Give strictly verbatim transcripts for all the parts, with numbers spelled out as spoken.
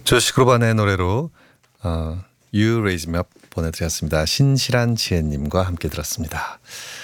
조시 그로반의 노래로 어, You Raise Me Up 보내드렸습니다. 신실한 지혜님과 함께 들었습니다.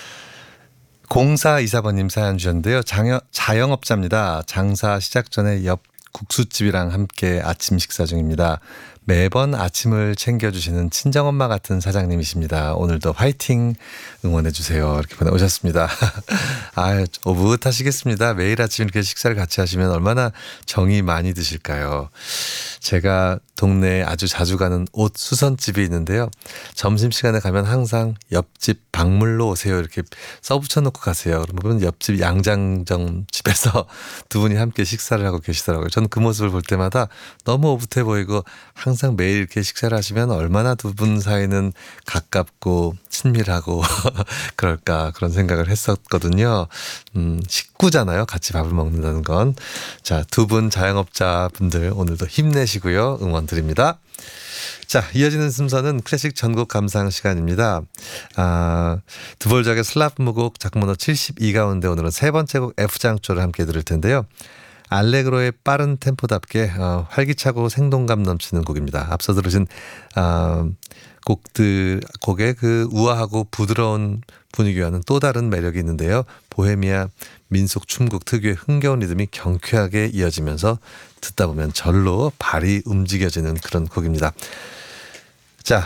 공사이사 번님 사연 주셨는데요. 장여, 자영업자입니다. 장사 시작 전에 옆 국수집이랑 함께 아침 식사 중입니다. 매번 아침을 챙겨주시는 친정엄마 같은 사장님이십니다. 오늘도 화이팅 응원해주세요. 이렇게 보내오셨습니다. 아유, 오붓하시겠습니다. 매일 아침 이렇게 식사를 같이 하시면 얼마나 정이 많이 드실까요? 제가 동네에 아주 자주 가는 옷 수선집이 있는데요. 점심시간에 가면 항상 옆집 박물로 오세요. 이렇게 써붙여 놓고 가세요. 그러면 옆집 양장점 집에서 두 분이 함께 식사를 하고 계시더라고요. 저는 그 모습을 볼 때마다 너무 오붓해 보이고 항상 매일 이렇게 식사를 하시면 얼마나 두 분 사이는 가깝고 친밀하고 그럴까 그런 생각을 했었거든요. 음, 식구잖아요. 같이 밥을 먹는다는 건. 자, 두 분 자영업자 분들 오늘도 힘내시고요. 응원 드립니다. 자, 이어지는 순서는 클래식 전곡 감상 시간입니다. 아, 드볼작의 슬라프 무곡 작품번호 칠십이 가운데 오늘은 세 번째 곡 F장조를 함께 들을 텐데요. 알레그로의 빠른 템포답게 어, 활기차고 생동감 넘치는 곡입니다. 앞서 들으신 어, 곡들 곡의 그 우아하고 부드러운 분위기와는 또 다른 매력이 있는데요. 보헤미아 민속 춤곡 특유의 흥겨운 리듬이 경쾌하게 이어지면서 듣다 보면 절로 발이 움직여지는 그런 곡입니다. 자,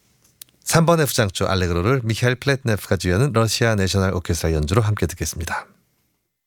삼 번 F장조 알레그로를 미하일 플랫네프가 지휘하는 러시아 내셔널 오케스트라 연주로 함께 듣겠습니다.